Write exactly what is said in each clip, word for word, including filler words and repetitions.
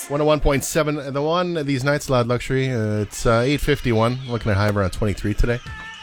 one oh one point seven The One, these nights, Loud Luxury. Uh, it's uh, eight fifty-one. Looking at high around twenty-three today.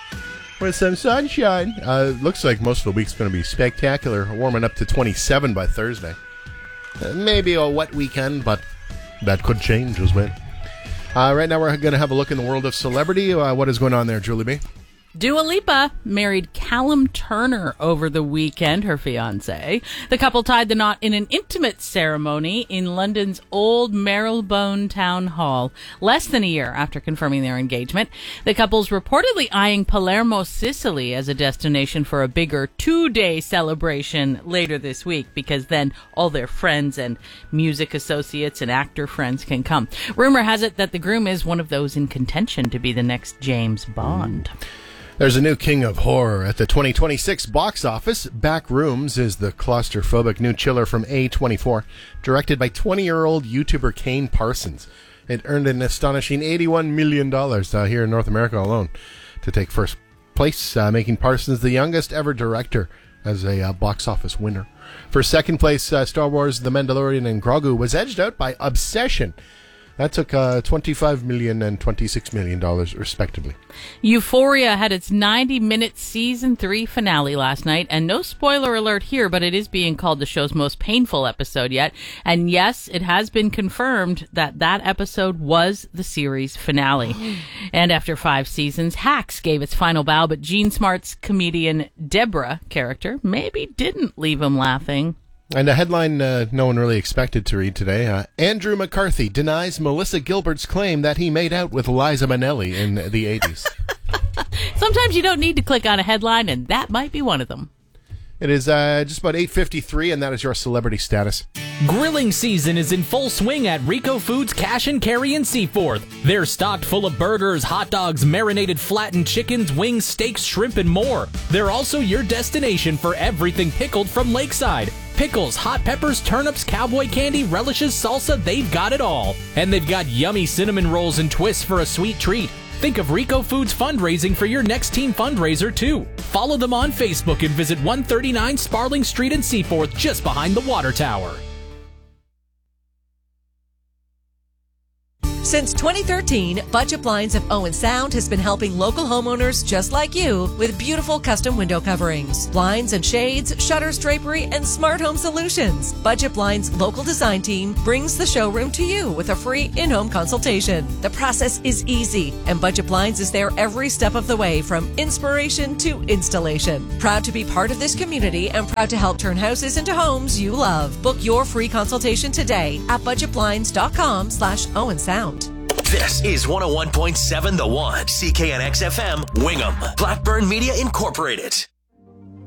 With some sunshine. Uh, looks like most of the week's going to be spectacular. Warming up to twenty-seven by Thursday. Uh, maybe a wet weekend, but that could change as well. Uh, right now we're going to have a look in the world of celebrity. Uh, what is going on there, Julie B? Dua Lipa married Callum Turner over the weekend, her fiancé. The couple tied the knot in an intimate ceremony in London's Old Marylebone Town Hall, less than a year after confirming their engagement. The couple's reportedly eyeing Palermo, Sicily as a destination for a bigger two-day celebration later this week, because then all their friends and music associates and actor friends can come. Rumor has it that the groom is one of those in contention to be the next James Bond. Mm. There's a new king of horror at the twenty twenty-six box office. Backrooms is the claustrophobic new chiller from A twenty-four, directed by twenty-year-old YouTuber Kane Parsons. It earned an astonishing eighty-one million dollars uh, here in North America alone to take first place, uh, making Parsons the youngest ever director as a uh, box office winner. For second place, uh, Star Wars The Mandalorian and Grogu was edged out by Obsession. That took uh, twenty-five million dollars and twenty-six million dollars, respectively. Euphoria had its ninety-minute season three finale last night, and no spoiler alert here, but it is being called the show's most painful episode yet. And yes, it has been confirmed that that episode was the series finale. And after five seasons, Hacks gave its final bow, but Jean Smart's comedian Deborah character maybe didn't leave him laughing. And a headline uh, no one really expected to read today. Uh, Andrew McCarthy denies Melissa Gilbert's claim that he made out with Liza Minnelli in the eighties. Sometimes you don't need to click on a headline, and that might be one of them. It is uh, just about eight fifty-three, and that is your celebrity status. Grilling season is in full swing at Rico Foods Cash and Carry in Seaforth. They're stocked full of burgers, hot dogs, marinated flattened chickens, wings, steaks, shrimp, and more. They're also your destination for everything pickled from Lakeside. Pickles, hot peppers, turnips, cowboy candy, relishes, salsa, they've got it all. And they've got yummy cinnamon rolls and twists for a sweet treat. Think of Rico Foods fundraising for your next team fundraiser, too. Follow them on Facebook and visit one thirty-nine Sparling Street in Seaforth, just behind the water tower. Since twenty thirteen, Budget Blinds of Owen Sound has been helping local homeowners just like you with beautiful custom window coverings, blinds and shades, shutters, drapery, and smart home solutions. Budget Blinds' local design team brings the showroom to you with a free in-home consultation. The process is easy, and Budget Blinds is there every step of the way from inspiration to installation. Proud to be part of this community and proud to help turn houses into homes you love. Book your free consultation today at budgetblinds.com slash Owen Sound. This is one oh one point seven The One, C K N X F M, Wingham, Blackburn Media Incorporated.